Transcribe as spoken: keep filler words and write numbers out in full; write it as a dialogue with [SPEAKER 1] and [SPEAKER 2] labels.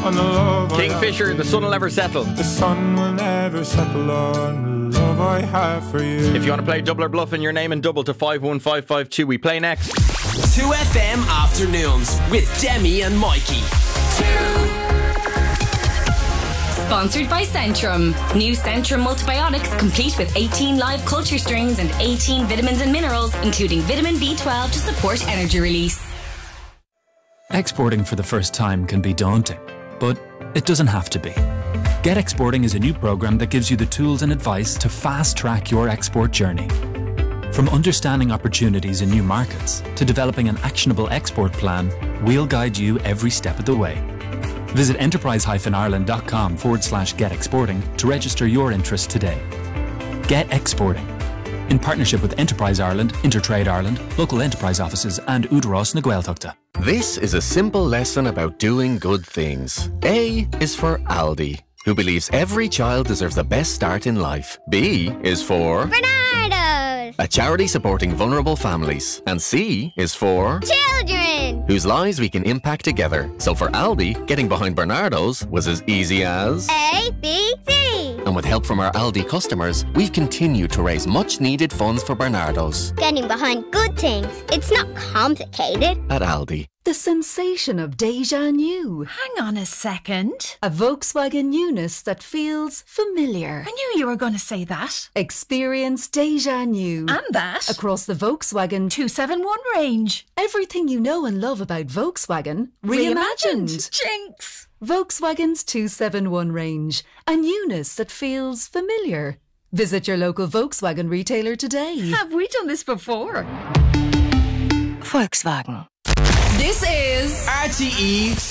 [SPEAKER 1] on the love I
[SPEAKER 2] Kingfisher, the sun will never settle.
[SPEAKER 1] The sun will never settle on the love I have for you.
[SPEAKER 2] If you want to play double or bluff in your name and double to five one five five two, we play next.
[SPEAKER 3] two F M Afternoons with Demi and Mikey.
[SPEAKER 4] Sponsored by Centrum. New Centrum multibiotics complete with eighteen live culture strains and eighteen vitamins and minerals, including vitamin B twelve to support energy release.
[SPEAKER 5] Exporting for the first time can be daunting, but it doesn't have to be. Get Exporting is a new program that gives you the tools and advice to fast-track your export journey. From understanding opportunities in new markets to developing an actionable export plan, we'll guide you every step of the way. Visit enterprise-ireland.com forward slash get exporting to register your interest today. Get Exporting. In partnership with Enterprise Ireland, Intertrade Ireland, local enterprise offices and Údarás na Gaeltachta.
[SPEAKER 6] This is a simple lesson about doing good things. A is for Aldi, who believes every child deserves the best start in life. B is for
[SPEAKER 7] Bernardo's,
[SPEAKER 6] a charity supporting vulnerable families. And C is for
[SPEAKER 7] children,
[SPEAKER 6] whose lives we can impact together. So for Aldi, getting behind Bernardo's was as easy as
[SPEAKER 7] A, B, C.
[SPEAKER 6] And with help from our Aldi customers, we've continued to raise much needed funds for Bernardo's.
[SPEAKER 7] Getting behind good things. It's not complicated.
[SPEAKER 6] At Aldi.
[SPEAKER 8] The sensation of déjà new.
[SPEAKER 9] Hang on a second.
[SPEAKER 8] A Volkswagen newness that feels familiar.
[SPEAKER 9] I knew you were going to say that.
[SPEAKER 8] Experience déjà new.
[SPEAKER 9] And that.
[SPEAKER 8] Across the Volkswagen
[SPEAKER 9] two seventy-one range.
[SPEAKER 8] Everything you know and love about Volkswagen reimagined.
[SPEAKER 9] Reimagined. Jinx.
[SPEAKER 8] Volkswagen's two seventy-one range. A newness that feels familiar. Visit your local Volkswagen retailer today.
[SPEAKER 9] Have we done this before?
[SPEAKER 8] Volkswagen.
[SPEAKER 3] This is R T E